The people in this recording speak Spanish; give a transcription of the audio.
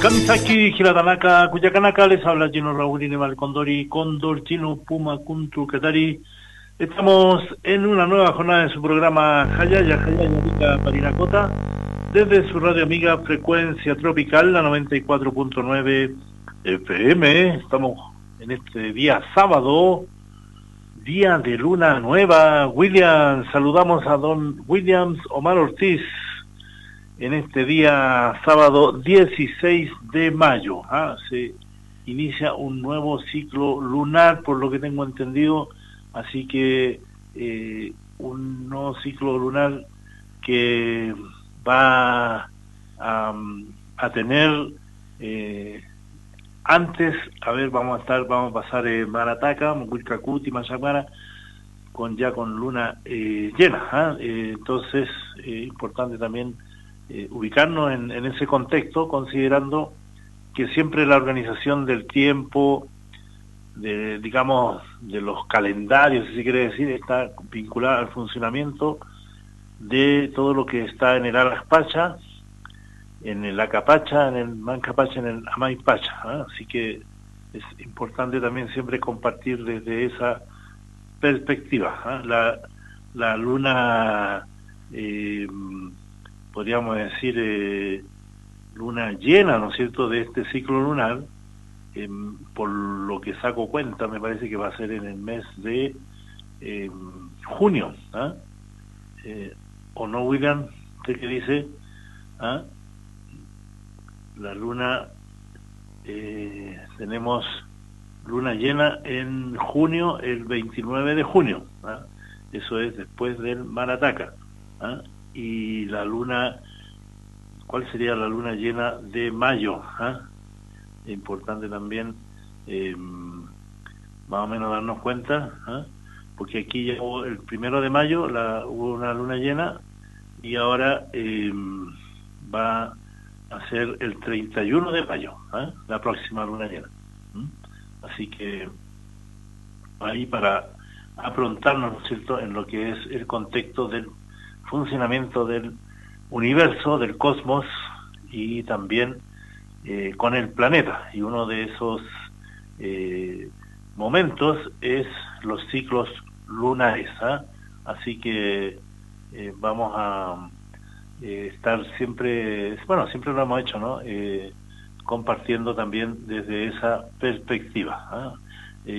Kamisaki, Hiratanaka, Cuyacanaka, les habla Gino Raúl Inemal Condori, Condor, Chino, Puma, Kuntu, Katari. Estamos en una nueva jornada de su programa Hayaya, Rica Parinacota, desde su radio amiga Frecuencia Tropical, la 94.9 FM. Estamos en este día sábado, día de luna nueva. Williams, saludamos a don Williams Omar Ortiz en este día sábado 16 de mayo. Se inicia un nuevo ciclo lunar, por lo que tengo entendido, así que un nuevo ciclo lunar que va a tener antes, vamos a pasar Marataca, Mucuilcacuti, Machacmara, con luna llena. Entonces, importante también ubicarnos en ese contexto, considerando que siempre la organización del tiempo, de los calendarios, si se quiere decir, está vinculada al funcionamiento de todo lo que está en el Alaspacha, en el Acapacha, en el Mancapacha, en el Amaypacha. Así que es importante también siempre compartir desde esa perspectiva. La luna, podríamos decir, luna llena, ¿no es cierto?, de este ciclo lunar, por lo que saco cuenta, me parece que va a ser en el mes de junio. ¿O no, William? ¿Usted qué dice? La luna, tenemos luna llena en junio, el 29 de junio. Eso es después del Marataca. Y la luna, ¿cuál sería la luna llena de mayo? Es importante también más o menos darnos cuenta, porque aquí ya hubo el 1 de mayo, hubo una luna llena, y ahora va a ser el 31 de mayo, la próxima luna llena. Así que ahí para aprontarnos, ¿no es cierto?, en lo que es el contexto del funcionamiento del universo, del cosmos, y también con el planeta. Y uno de esos momentos es los ciclos lunares. Así que vamos a estar siempre, siempre lo hemos hecho, ¿no? Compartiendo también desde esa perspectiva.